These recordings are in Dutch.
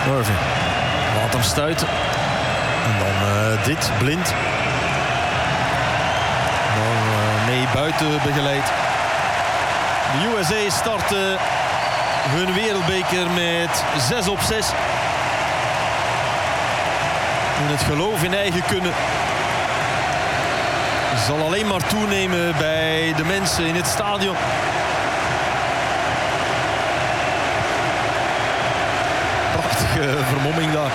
Irving laat hem stuiten. En dan dit, blind. Dan mee buiten begeleid. De USA starten hun wereldbeker met 6-6. En het geloof in eigen kunnen zal alleen maar toenemen bij de mensen in het stadion. Prachtige vermomming daar.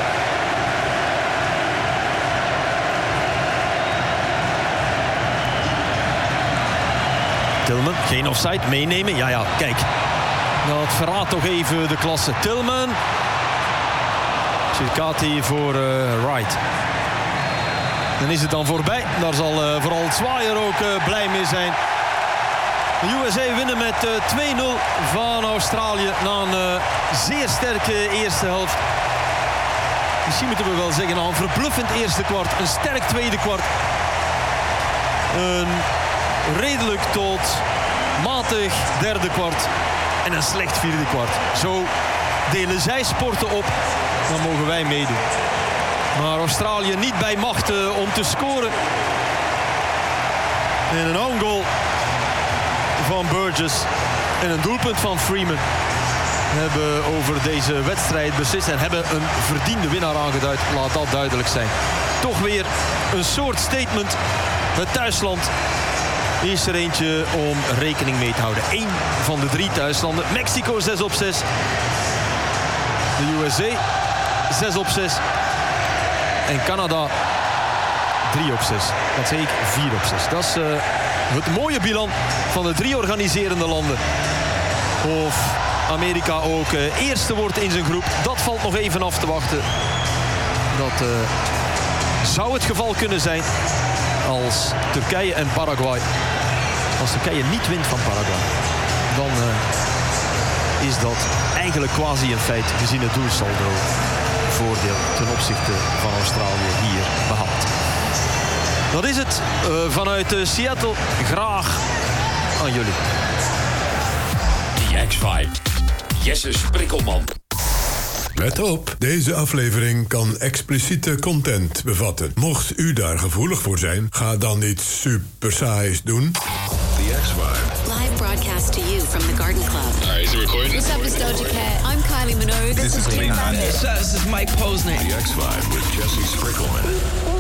Tillman, geen offside, meenemen. Ja, kijk. Dat verraadt toch even de klasse. Tillman. Chirkati voor Wright. Dan is het dan voorbij. Daar zal vooral het zwaaier ook blij mee zijn. De USA winnen met 2-0 van Australië na een zeer sterke eerste helft. Misschien moeten we wel zeggen, na een verbluffend eerste kwart, een sterk tweede kwart. Een redelijk tot matig derde kwart en een slecht vierde kwart. Zo delen zij sporten op, dan mogen wij meedoen. Maar Australië niet bij macht om te scoren. En een own goal van Burgess en een doelpunt van Freeman hebben over deze wedstrijd beslist en hebben een verdiende winnaar aangeduid. Laat dat duidelijk zijn. Toch weer een soort statement. Het thuisland is er eentje om rekening mee te houden. 1 van de 3 thuislanden. Mexico 6-6. De USA 6-6. En Canada 3-6. Dat zeg ik 4-6. Dat is het mooie bilan van de 3 organiserende landen. Of Amerika ook eerste wordt in zijn groep. Dat valt nog even af te wachten. Dat zou het geval kunnen zijn als Turkije en Paraguay. Als Turkije niet wint van Paraguay, dan is dat eigenlijk quasi een feit gezien het doelsaldo. Voordeel ten opzichte van Australië hier behaald. Dat is het vanuit Seattle. Graag aan jullie. The X-Five. Jesse Sprikkelman. Let op, deze aflevering kan expliciete content bevatten. Mocht u daar gevoelig voor zijn, ga dan iets super saais doen. The X-Five. Live broadcast to you from the Garden Club. Is it recording? What's up, it's Doja Cat. I'm Kylie Minogue. This is Jane Fonda. This is Mike Posner. The X-Five with Jesse Sprikkelman.